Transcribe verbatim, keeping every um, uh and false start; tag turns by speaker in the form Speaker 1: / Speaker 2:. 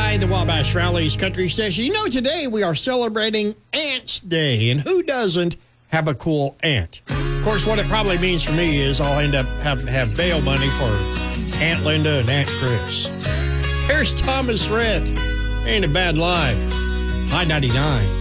Speaker 1: the Wabash Valley's Country Station. You know, today we are celebrating Aunt's Day, and who doesn't have a cool aunt? Of course, what it probably means for me is I'll end up having to have bail money for Aunt Linda and Aunt Chris. Here's Thomas Rhett. Ain't a bad life. High ninety-nine.